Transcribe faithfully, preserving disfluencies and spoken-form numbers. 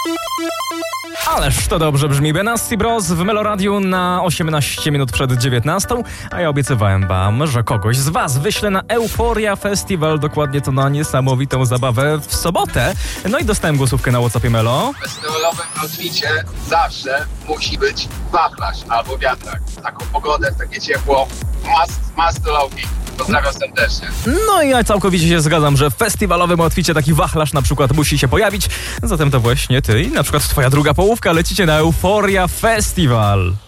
Ależ to dobrze brzmi. Benassi Bros w Meloradiu na osiemnaście minut przed dziewiętnastą, a ja obiecywałem wam, że kogoś z was wyślę na Euphoria Festival, dokładnie to na niesamowitą zabawę w sobotę. No i dostałem głosówkę na WhatsAppie Melo. W festiwalowym outficie zawsze musi być wachlarz albo wiatrak. Taką pogodę, takie ciepło, must, must to love. Pozdrawiam serdecznie. No i ja całkowicie się zgadzam, że w festiwalowym outficie taki wachlarz na przykład musi się pojawić. Zatem to właśnie ty i na przykład twoja druga połówka lecicie na Euphoria Festival.